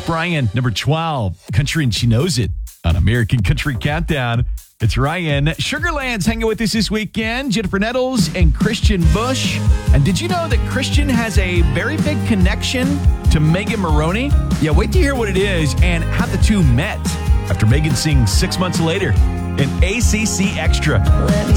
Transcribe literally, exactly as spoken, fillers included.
Brian, number twelve, Country and She Knows It on American Country Countdown. It's Ryan. Sugarland's hanging with us this weekend. Jennifer Nettles and Christian Bush. And did you know that Christian has a very big connection to Megan Maroney? Yeah, wait to hear what it is and how the two met after Megan sings Six Months Later in A C C Extra.